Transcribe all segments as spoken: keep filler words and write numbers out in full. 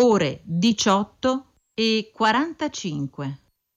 ore diciotto e quarantacinque.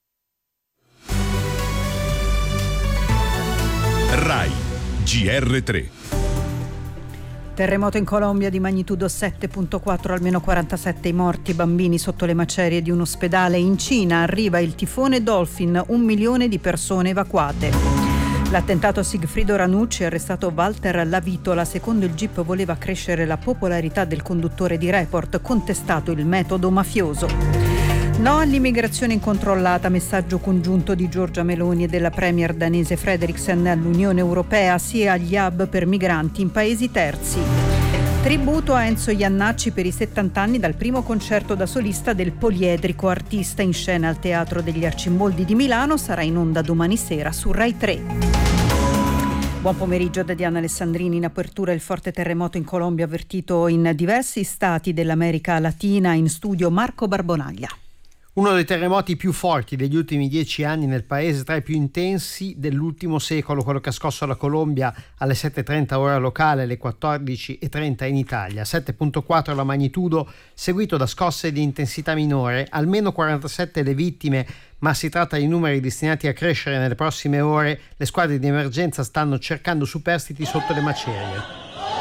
Rai G R tre. Terremoto in Colombia di magnitudo sette virgola quattro, almeno quarantasette i morti, bambini sotto le macerie di un ospedale. In Cina arriva il tifone Dolphin, un milione di persone evacuate. L'attentato a Sigfrido Ranucci, arrestato Walter Lavitola. Secondo il G I P voleva crescere la popolarità del conduttore di Report, contestato il metodo mafioso. No all'immigrazione incontrollata, messaggio congiunto di Giorgia Meloni e della premier danese Frederiksen all'Unione Europea, sia agli hub per migranti in paesi terzi. Tributo a Enzo Iannacci per i settanta anni dal primo concerto da solista del poliedrico artista in scena al Teatro degli Arcimboldi di Milano, sarà in onda domani sera su Rai tre. Buon pomeriggio da Diana Alessandrini. In apertura il forte terremoto in Colombia avvertito in diversi stati dell'America Latina. In studio Marco Barbonaglia. Uno dei terremoti più forti degli ultimi dieci anni nel paese, tra i più intensi dell'ultimo secolo, quello che ha scosso la Colombia alle sette e trenta ora locale, alle quattordici e trenta in Italia. sette virgola quattro la magnitudo, seguito da scosse di intensità minore, almeno quarantasette le vittime, ma si tratta di numeri destinati a crescere nelle prossime ore. Le squadre di emergenza stanno cercando superstiti sotto le macerie.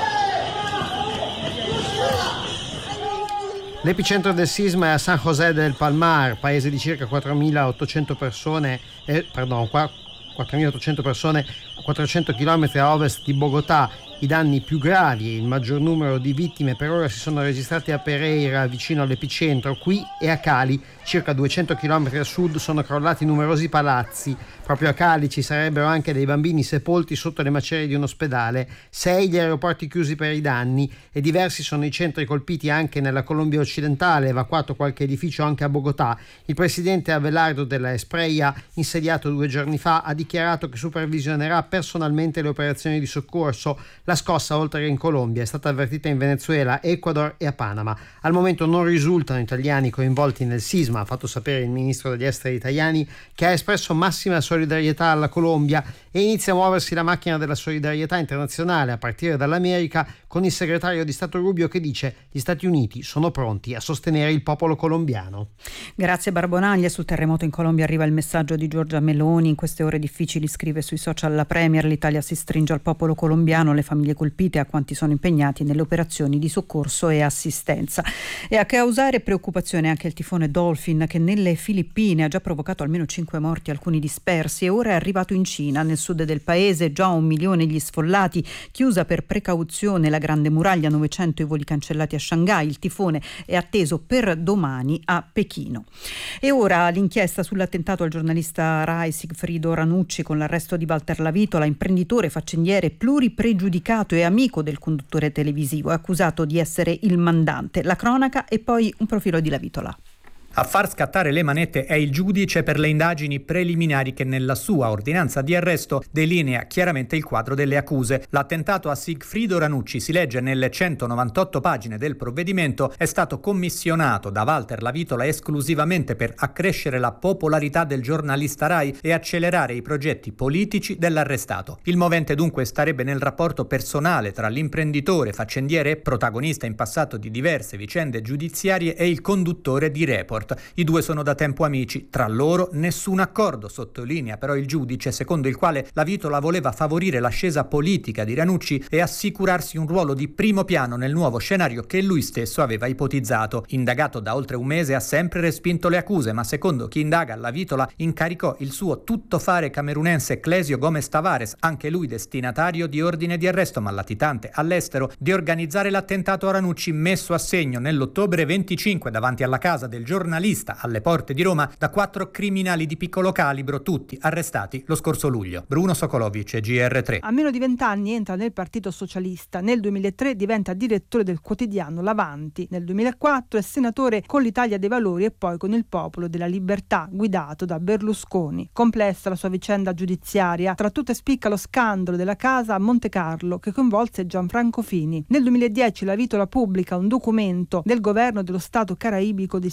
L'epicentro del sisma è a San José del Palmar, paese di circa quattromilaottocento persone, eh, pardon, quattromilaottocento persone a quattrocento chilometri a ovest di Bogotà. I danni più gravi e il maggior numero di vittime per ora si sono registrati a Pereira, vicino all'epicentro. Qui e a Cali, circa duecento chilometri a sud, sono crollati numerosi palazzi. Proprio a Cali ci sarebbero anche dei bambini sepolti sotto le macerie di un ospedale, sei gli aeroporti chiusi per i danni e diversi sono i centri colpiti anche nella Colombia occidentale, evacuato qualche edificio anche a Bogotà. Il presidente Abelardo della Espreia, insediato due giorni fa, ha dichiarato che supervisionerà personalmente le operazioni di soccorso. La scossa, oltre che in Colombia, è stata avvertita in Venezuela, Ecuador e a Panama. Al momento non risultano italiani coinvolti nel sisma, ha fatto sapere il ministro degli esteri italiani, che ha espresso massima solidarietà alla Colombia, e inizia a muoversi la macchina della solidarietà internazionale a partire dall'America, con il segretario di Stato Rubio che dice: gli Stati Uniti sono pronti a sostenere il popolo colombiano. Grazie Barbonaglia. Sul terremoto in Colombia arriva il messaggio di Giorgia Meloni. In queste ore difficili, scrive sui social la premier, l'Italia si stringe al popolo colombiano, alle famiglie colpite e a quanti sono impegnati nelle operazioni di soccorso e assistenza. E a causare preoccupazione anche il tifone Dolphin, che nelle Filippine ha già provocato almeno cinque morti, alcuni dispersi, e ora è arrivato in Cina, nel sud del paese, già un milione gli sfollati, chiusa per precauzione la Grande Muraglia, novecento i voli cancellati a Shanghai. Il tifone è atteso per domani a Pechino. E ora l'inchiesta sull'attentato al giornalista Rai Sigfrido Ranucci, con l'arresto di Walter Lavitola, imprenditore, faccendiere, pluripregiudicato e amico del conduttore televisivo, è accusato di essere il mandante. La cronaca e poi un profilo di Lavitola. A far scattare le manette è il giudice per le indagini preliminari che nella sua ordinanza di arresto delinea chiaramente il quadro delle accuse. L'attentato a Sigfrido Ranucci, si legge nelle centonovantotto pagine del provvedimento, è stato commissionato da Walter Lavitola esclusivamente per accrescere la popolarità del giornalista Rai e accelerare i progetti politici dell'arrestato. Il movente dunque starebbe nel rapporto personale tra l'imprenditore, faccendiere e protagonista in passato di diverse vicende giudiziarie e il conduttore di Report. I due sono da tempo amici, tra loro nessun accordo, sottolinea però il giudice, secondo il quale Lavitola voleva favorire l'ascesa politica di Ranucci e assicurarsi un ruolo di primo piano nel nuovo scenario che lui stesso aveva ipotizzato. Indagato da oltre un mese, ha sempre respinto le accuse, ma secondo chi indaga, Lavitola incaricò il suo tuttofare camerunense Clesio Gomez Tavares, anche lui destinatario di ordine di arresto ma latitante all'estero, di organizzare l'attentato a Ranucci, messo a segno nell'ottobre venticinque davanti alla casa del giornalista alle porte di Roma da quattro criminali di piccolo calibro, tutti arrestati lo scorso luglio. Bruno Sokolovic, G R tre. A meno di vent'anni entra nel Partito Socialista. Nel duemilatré diventa direttore del quotidiano L'Avanti. Nel duemilaquattro è senatore con l'Italia dei Valori e poi con il Popolo della Libertà, guidato da Berlusconi. Complessa la sua vicenda giudiziaria. Tra tutte spicca lo scandalo della casa a Monte Carlo che coinvolse Gianfranco Fini. Nel duemiladieci Lavitola pubblica un documento del governo dello Stato caraibico di Santa Lucia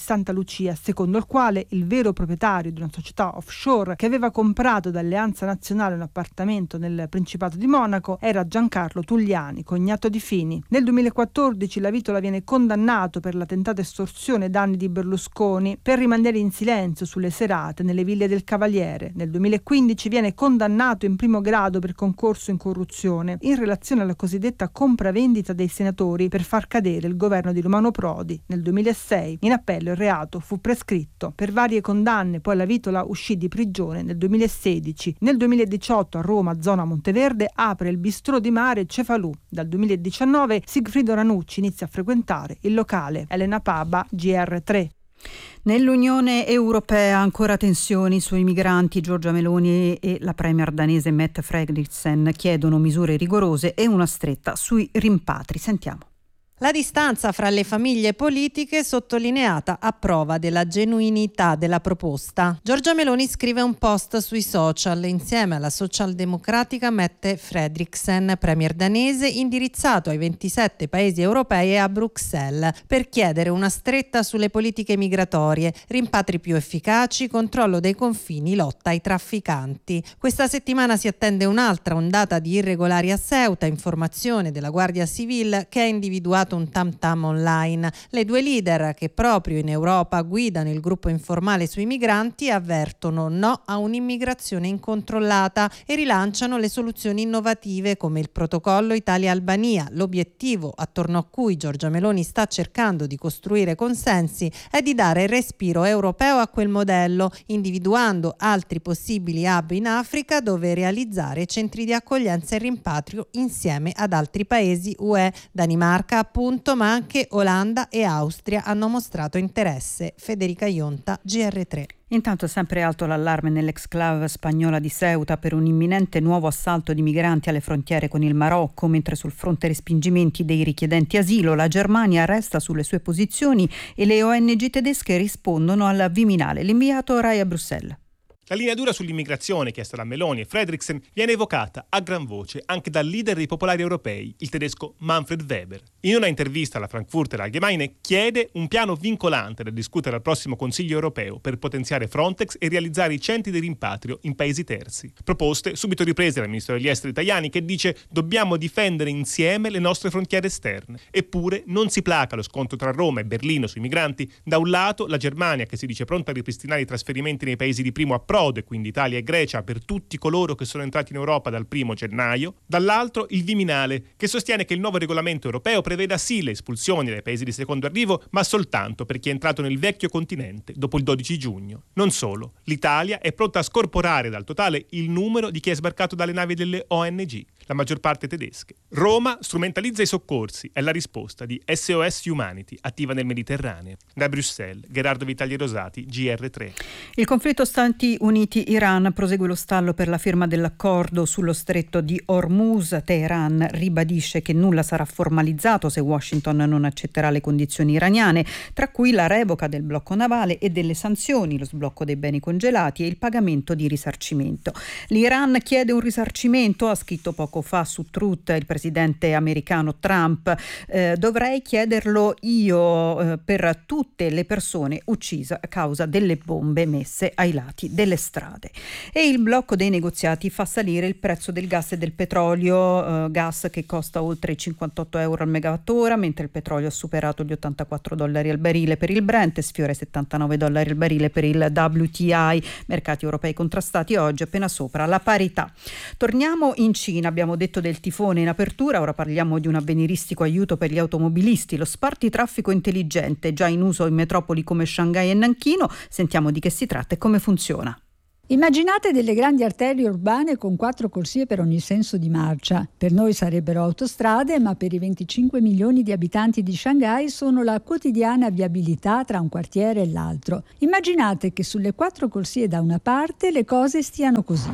Lucia, secondo il quale il vero proprietario di una società offshore che aveva comprato da Alleanza Nazionale un appartamento nel Principato di Monaco era Giancarlo Tugliani, cognato di Fini. Nel duemilaquattordici la Vitola viene condannato per la tentata estorsione ai danni di Berlusconi per rimanere in silenzio sulle serate nelle ville del Cavaliere. Nel duemilaquindici viene condannato in primo grado per concorso in corruzione in relazione alla cosiddetta compravendita dei senatori per far cadere il governo di Romano Prodi. Nel duemilasei in appello il reato fu prescritto. Per varie condanne poi la Vitola uscì di prigione nel duemilasedici. Nel duemiladiciotto a Roma, zona Monteverde, apre il bistrò di mare Cefalù. Dal duemiladiciannove Sigfrido Ranucci inizia a frequentare il locale. Elena Paba, G R tre. Nell'Unione Europea ancora tensioni sui migranti. Giorgia Meloni e la premier danese Mette Frederiksen chiedono misure rigorose e una stretta sui rimpatri. Sentiamo. La distanza fra le famiglie politiche sottolineata a prova della genuinità della proposta. Giorgia Meloni scrive un post sui social insieme alla socialdemocratica Mette Frederiksen, premier danese, indirizzato ai ventisette paesi europei e a Bruxelles per chiedere una stretta sulle politiche migratorie, rimpatri più efficaci, controllo dei confini, lotta ai trafficanti. Questa settimana si attende un'altra ondata di irregolari a Ceuta, informazione della Guardia Civile che ha individuato un tam tam online. Le due leader che proprio in Europa guidano il gruppo informale sui migranti avvertono no a un'immigrazione incontrollata e rilanciano le soluzioni innovative come il protocollo Italia-Albania. L'obiettivo attorno a cui Giorgia Meloni sta cercando di costruire consensi è di dare respiro europeo a quel modello, individuando altri possibili hub in Africa dove realizzare centri di accoglienza e rimpatrio insieme ad altri paesi U E. Danimarca appunto, ma anche Olanda e Austria hanno mostrato interesse. Federica Ionta, G R tre. Intanto è sempre alto l'allarme nell'exclave spagnola di Ceuta per un imminente nuovo assalto di migranti alle frontiere con il Marocco, mentre sul fronte respingimenti dei richiedenti asilo la Germania resta sulle sue posizioni e le O N G tedesche rispondono al Viminale. L'inviato Rai a Bruxelles. La linea dura sull'immigrazione chiesta da Meloni e Frederiksen viene evocata a gran voce anche dal leader dei popolari europei, il tedesco Manfred Weber. In una intervista alla Frankfurter Allgemeine chiede un piano vincolante da discutere al prossimo Consiglio europeo per potenziare Frontex e realizzare i centri di rimpatrio in paesi terzi. Proposte subito riprese dal ministro degli esteri Tajani che dice dobbiamo difendere insieme le nostre frontiere esterne. Eppure non si placa lo scontro tra Roma e Berlino sui migranti. Da un lato la Germania che si dice pronta a ripristinare i trasferimenti nei paesi di primo approdo, e quindi Italia e Grecia, per tutti coloro che sono entrati in Europa dal primo gennaio, dall'altro il Viminale, che sostiene che il nuovo regolamento europeo preveda sì le espulsioni dai paesi di secondo arrivo, ma soltanto per chi è entrato nel vecchio continente dopo il dodici giugno. Non solo, l'Italia è pronta a scorporare dal totale il numero di chi è sbarcato dalle navi delle O N G, la maggior parte tedesche. Roma strumentalizza i soccorsi, è la risposta di S O S Humanity, attiva nel Mediterraneo. Da Bruxelles, Gerardo Vitali Rosati, G R tre. Il conflitto Stati Uniti-Iran prosegue lo stallo per la firma dell'accordo sullo stretto di Hormuz. Teheran ribadisce che nulla sarà formalizzato se Washington non accetterà le condizioni iraniane, tra cui la revoca del blocco navale e delle sanzioni, lo sblocco dei beni congelati e il pagamento di risarcimento. L'Iran chiede un risarcimento, ha scritto poco fa su Truth il presidente americano Trump. Eh, dovrei chiederlo io eh, per tutte le persone uccise a causa delle bombe messe ai lati delle strade. E il blocco dei negoziati fa salire il prezzo del gas e del petrolio, eh, gas che costa oltre i cinquantotto euro al megawattora, mentre il petrolio ha superato gli ottantaquattro dollari al barile per il Brent e sfiora i settantanove dollari al barile per il W T I, mercati europei contrastati oggi appena sopra la parità. Torniamo in Cina, abbiamo detto del tifone in apertura, ora parliamo di un avveniristico aiuto per gli automobilisti, lo spartitraffico intelligente, già in uso in metropoli come Shanghai e Nanchino. Sentiamo di che si tratta e come funziona. Immaginate delle grandi arterie urbane con quattro corsie per ogni senso di marcia. Per noi sarebbero autostrade, ma per i venticinque milioni di abitanti di Shanghai sono la quotidiana viabilità tra un quartiere e l'altro. Immaginate che sulle quattro corsie da una parte le cose stiano così.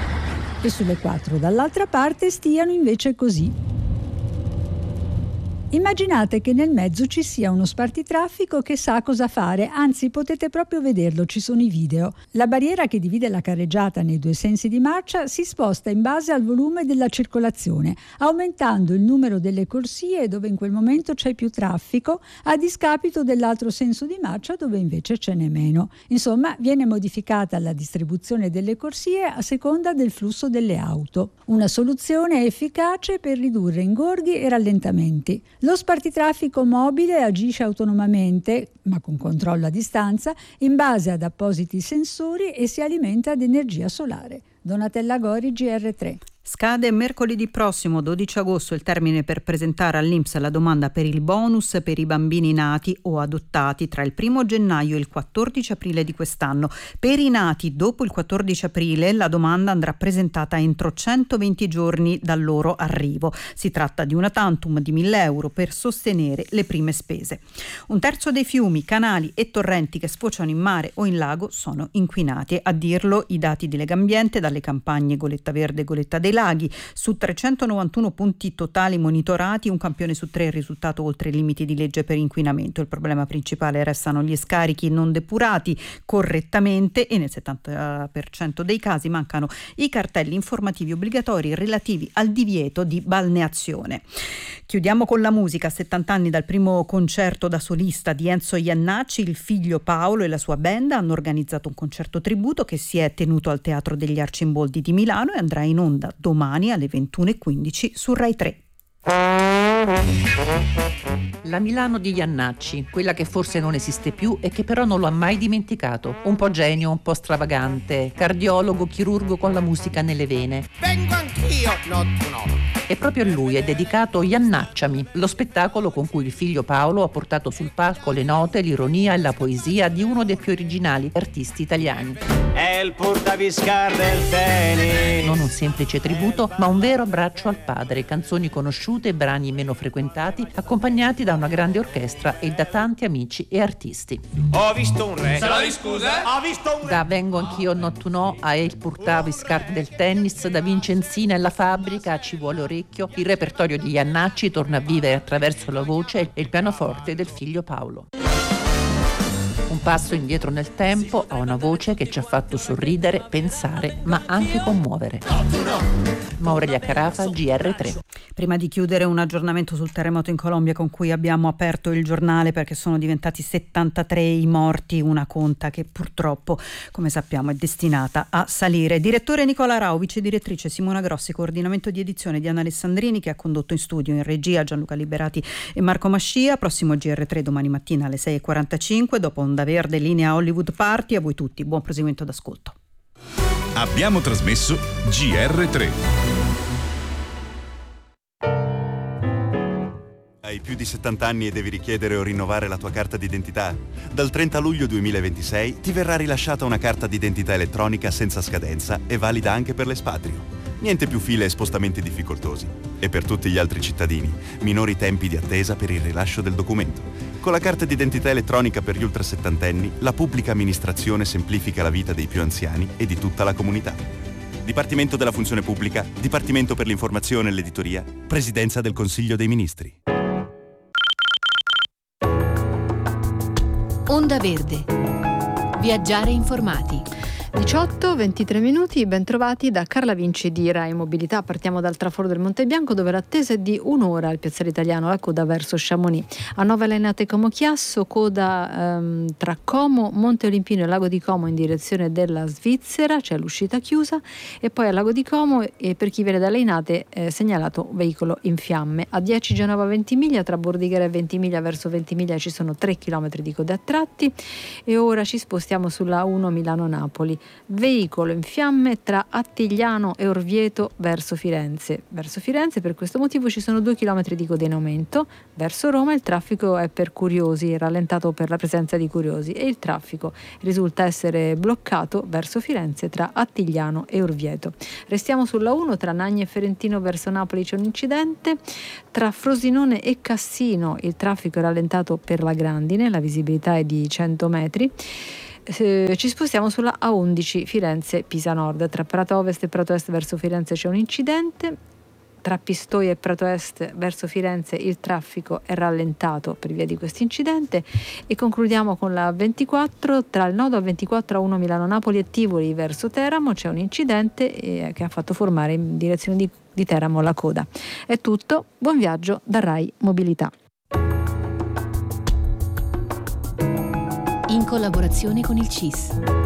E sulle quattro dall'altra parte stiano invece così. Immaginate che nel mezzo ci sia uno spartitraffico che sa cosa fare, anzi potete proprio vederlo, ci sono i video. La barriera che divide la carreggiata nei due sensi di marcia si sposta in base al volume della circolazione, aumentando il numero delle corsie dove in quel momento c'è più traffico, a discapito dell'altro senso di marcia dove invece ce n'è meno. Insomma, viene modificata la distribuzione delle corsie a seconda del flusso delle auto. Una soluzione efficace per ridurre ingorghi e rallentamenti. Lo spartitraffico mobile agisce autonomamente, ma con controllo a distanza, in base ad appositi sensori e si alimenta ad energia solare. Donatella Gori, G R tre. Scade mercoledì prossimo, dodici agosto, il termine per presentare all'I N P S la domanda per il bonus per i bambini nati o adottati tra il primo gennaio e il quattordici aprile di quest'anno. Per i nati dopo il quattordici aprile la domanda andrà presentata entro centoventi giorni dal loro arrivo. Si tratta di una tantum di mille euro per sostenere le prime spese. Un terzo dei fiumi, canali e torrenti che sfociano in mare o in lago sono inquinati. A dirlo i dati di Legambiente dalle campagne Goletta Verde e Goletta dei Laghi. Su trecentonovantuno punti totali monitorati, un campione su tre è risultato oltre i limiti di legge per inquinamento. Il problema principale restano gli scarichi non depurati correttamente e nel settanta per cento dei casi mancano i cartelli informativi obbligatori relativi al divieto di balneazione. Chiudiamo con la musica. settanta anni dal primo concerto da solista di Enzo Jannacci, il figlio Paolo e la sua band hanno organizzato un concerto tributo che si è tenuto al Teatro degli Arcimboldi di Milano e andrà in onda domani alle ventuno e quindici su Rai tre. La Milano di Jannacci, quella che forse non esiste più e che però non lo ha mai dimenticato. Un po' genio, un po' stravagante, cardiologo, chirurgo con la musica nelle vene. Vengo anch'io, no tu no. E proprio a lui è dedicato Jannacciami, lo spettacolo con cui il figlio Paolo ha portato sul palco le note, l'ironia e la poesia di uno dei più originali artisti italiani. È il portaviscar del tennis. Non un semplice tributo, ma un vero abbraccio al padre, canzoni conosciute e brani meno frequentati, accompagnati da una grande orchestra e da tanti amici e artisti. Ho visto un re. Se la scusa? Ho visto un re. Da Vengo anch'io, no tu no, a El portaviscar del tennis, da Vincenzina e la fabbrica a Ci vuole orecchio, il repertorio di Jannacci torna a vivere attraverso la voce e il pianoforte del figlio Paolo. Un passo indietro nel tempo, a una voce che ci ha fatto sorridere, pensare, ma anche commuovere. Maurelia Carafa, G R tre. Prima di chiudere, un aggiornamento sul terremoto in Colombia con cui abbiamo aperto il giornale, perché sono diventati settantatré i morti, una conta che purtroppo, come sappiamo, è destinata a salire. Direttore Nicola Rao, vice direttrice Simona Grossi, coordinamento di edizione Diana Alessandrini, che ha condotto in studio, in regia Gianluca Liberati e Marco Mascia. Prossimo G R tre domani mattina alle sei e quarantacinque, dopo Onda Verde, linea Hollywood Party. A voi tutti, buon proseguimento d'ascolto. Abbiamo trasmesso G R tre. Hai più di settanta anni e devi richiedere o rinnovare la tua carta d'identità? Dal trenta luglio duemilaventisei ti verrà rilasciata una carta d'identità elettronica senza scadenza e valida anche per l'espatrio. Niente più file e spostamenti difficoltosi. E per tutti gli altri cittadini, minori tempi di attesa per il rilascio del documento. Con la carta d'identità elettronica per gli ultrasettantenni, la pubblica amministrazione semplifica la vita dei più anziani e di tutta la comunità. Dipartimento della Funzione Pubblica, Dipartimento per l'Informazione e l'Editoria, Presidenza del Consiglio dei Ministri. Onda Verde. Viaggiare informati. diciotto ventitré minuti, ben trovati da Carla Vinci di Rai Mobilità. Partiamo dal traforo del Monte Bianco, dove l'attesa è di un'ora al piazzale Italiano, la coda verso Chamonix. A nove Lainate Como Chiasso, coda ehm, tra Como, Monte Olimpino e Lago di Como in direzione della Svizzera, c'è l'uscita chiusa, e poi al Lago di Como, e per chi viene da Lainate, eh, segnalato veicolo in fiamme. A dieci Genova Ventimiglia, tra Bordighera e Ventimiglia verso Ventimiglia ci sono tre chilometri di code a tratti, e ora ci spostiamo sulla uno Milano-Napoli. Veicolo in fiamme tra Attigliano e Orvieto verso Firenze. Verso Firenze per questo motivo ci sono due chilometri di coda in aumento. Verso Roma il traffico è per curiosi, rallentato per la presenza di curiosi, e il traffico risulta essere bloccato verso Firenze tra Attigliano e Orvieto. Restiamo sulla uno, tra Nagni e Ferentino verso Napoli c'è un incidente. Tra Frosinone e Cassino il traffico è rallentato per la Grandine, la visibilità è di cento metri. Eh, ci spostiamo sulla A undici Firenze-Pisa Nord. Tra Prato Ovest e Prato Est verso Firenze c'è un incidente. tra Pistoia e Prato Est verso Firenze il traffico è rallentato per via di questo incidente. E concludiamo con la ventiquattro, tra il nodo A ventiquattro A uno Milano-Napoli e Tivoli verso Teramo c'è un incidente eh, che ha fatto formare in direzione di, di Teramo la coda. È tutto, buon viaggio da Rai Mobilità. In collaborazione con il C I S.